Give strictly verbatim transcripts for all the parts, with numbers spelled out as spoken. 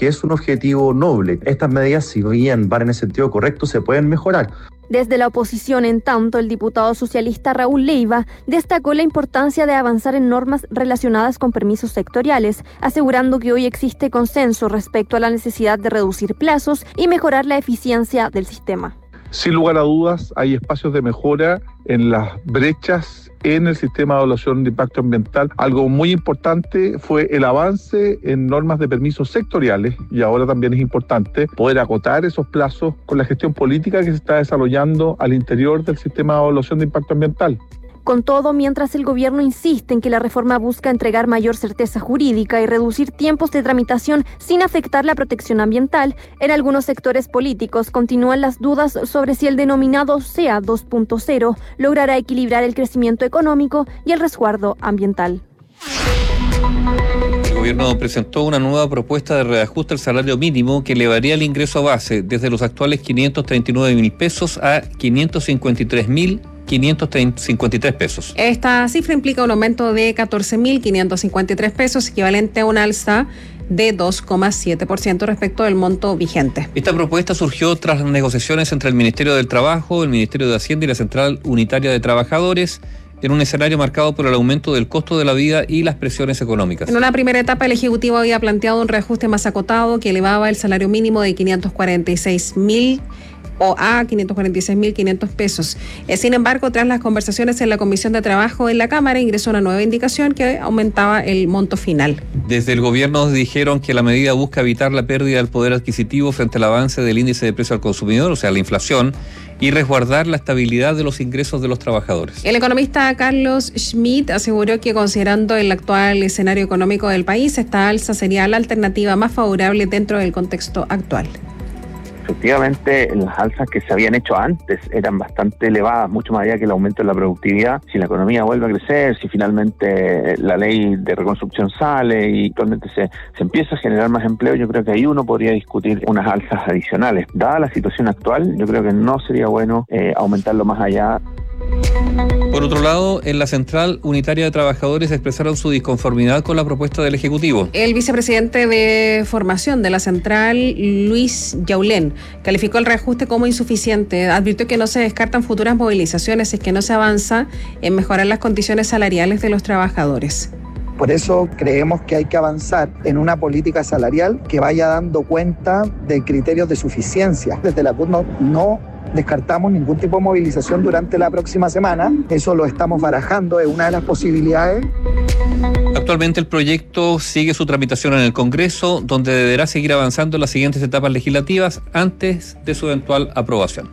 porque es un objetivo noble. Estas medidas, si bien van en el sentido correcto, se pueden mejorar. Desde la oposición, en tanto, el diputado socialista Raúl Leiva destacó la importancia de avanzar en normas relacionadas con permisos sectoriales, asegurando que hoy existe consenso respecto a la necesidad de reducir plazos y mejorar la eficiencia del sistema. Sin lugar a dudas, hay espacios de mejora en las brechas en el sistema de evaluación de impacto ambiental. Algo muy importante fue el avance en normas de permisos sectoriales, y ahora también es importante poder acotar esos plazos con la gestión política que se está desarrollando al interior del sistema de evaluación de impacto ambiental. Con todo, mientras el gobierno insiste en que la reforma busca entregar mayor certeza jurídica y reducir tiempos de tramitación sin afectar la protección ambiental, en algunos sectores políticos continúan las dudas sobre si el denominado S E A dos punto cero logrará equilibrar el crecimiento económico y el resguardo ambiental. El gobierno presentó una nueva propuesta de reajuste al salario mínimo que elevaría el ingreso base desde los actuales quinientos treinta y nueve mil pesos a quinientos cincuenta y tres mil quinientos cincuenta y tres pesos. Esta cifra implica un aumento de catorce mil quinientos cincuenta y tres pesos, equivalente a un alza de dos coma siete por ciento respecto del monto vigente. Esta propuesta surgió tras las negociaciones entre el Ministerio del Trabajo, el Ministerio de Hacienda y la Central Unitaria de Trabajadores, en un escenario marcado por el aumento del costo de la vida y las presiones económicas. En una primera etapa, el Ejecutivo había planteado un reajuste más acotado que elevaba el salario mínimo de quinientos cuarenta y seis mil o a quinientos cuarenta y seis mil quinientos pesos. Eh, sin embargo, tras las conversaciones en la Comisión de Trabajo en la Cámara, ingresó una nueva indicación que aumentaba el monto final. Desde el gobierno dijeron que la medida busca evitar la pérdida del poder adquisitivo frente al avance del índice de precio al consumidor, o sea, la inflación, y resguardar la estabilidad de los ingresos de los trabajadores. El economista Carlos Schmidt aseguró que, considerando el actual escenario económico del país, esta alza sería la alternativa más favorable dentro del contexto actual. Efectivamente, las alzas que se habían hecho antes eran bastante elevadas, mucho más allá que el aumento de la productividad. Si la economía vuelve a crecer, si finalmente la ley de reconstrucción sale y actualmente se, se empieza a generar más empleo, yo creo que ahí uno podría discutir unas alzas adicionales. Dada la situación actual, yo creo que no sería bueno eh, aumentarlo más allá. Por otro lado, en la Central Unitaria de Trabajadores expresaron su disconformidad con la propuesta del Ejecutivo. El vicepresidente de formación de la Central, Luis Yaulén, calificó el reajuste como insuficiente. Advirtió que no se descartan futuras movilizaciones si es que no se avanza en mejorar las condiciones salariales de los trabajadores. Por eso creemos que hay que avanzar en una política salarial que vaya dando cuenta de criterios de suficiencia. Desde la C U T no, no descartamos ningún tipo de movilización durante la próxima semana. Eso lo estamos barajando, es una de las posibilidades. Actualmente el proyecto sigue su tramitación en el Congreso, donde deberá seguir avanzando en las siguientes etapas legislativas antes de su eventual aprobación.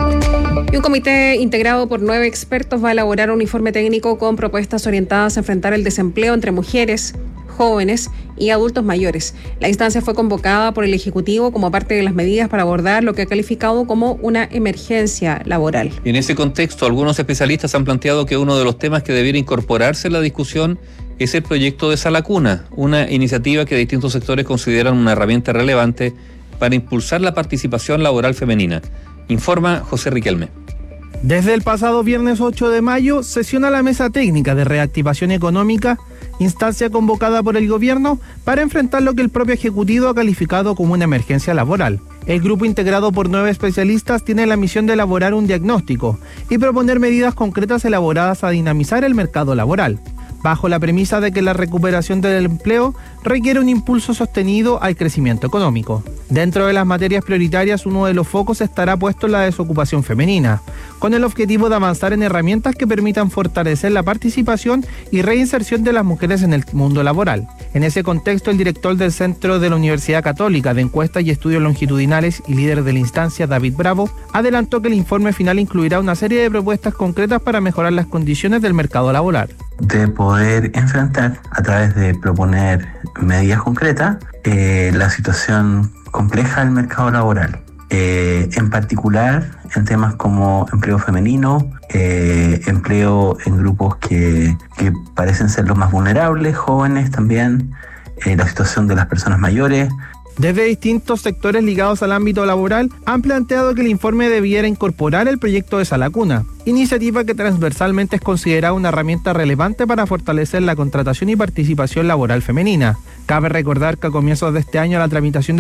Y un comité integrado por nueve expertos va a elaborar un informe técnico con propuestas orientadas a enfrentar el desempleo entre mujeres, jóvenes y adultos mayores. La instancia fue convocada por el Ejecutivo como parte de las medidas para abordar lo que ha calificado como una emergencia laboral. Y en ese contexto, algunos especialistas han planteado que uno de los temas que debiera incorporarse en la discusión es el proyecto de Sala Cuna, una iniciativa que distintos sectores consideran una herramienta relevante para impulsar la participación laboral femenina. Informa José Riquelme. Desde el pasado viernes ocho de mayo sesiona la Mesa Técnica de Reactivación Económica, instancia convocada por el gobierno para enfrentar lo que el propio Ejecutivo ha calificado como una emergencia laboral. El grupo, integrado por nueve especialistas, tiene la misión de elaborar un diagnóstico y proponer medidas concretas elaboradas a dinamizar el mercado laboral, bajo la premisa de que la recuperación del empleo requiere un impulso sostenido al crecimiento económico. Dentro de las materias prioritarias, uno de los focos estará puesto en la desocupación femenina, con el objetivo de avanzar en herramientas que permitan fortalecer la participación y reinserción de las mujeres en el mundo laboral. En ese contexto, el director del Centro de la Universidad Católica de Encuestas y Estudios Longitudinales y líder de la instancia, David Bravo, adelantó que el informe final incluirá una serie de propuestas concretas para mejorar las condiciones del mercado laboral. De poder enfrentar, a través de proponer medidas concretas, eh, la situación compleja del mercado laboral. Eh, en particular, en temas como empleo femenino, eh, empleo en grupos que, que parecen ser los más vulnerables, jóvenes también, eh, la situación de las personas mayores. Desde distintos sectores ligados al ámbito laboral han planteado que el informe debiera incorporar el proyecto de Sala Cuna, iniciativa que transversalmente es considerada una herramienta relevante para fortalecer la contratación y participación laboral femenina. Cabe recordar que a comienzos de este año la tramitación de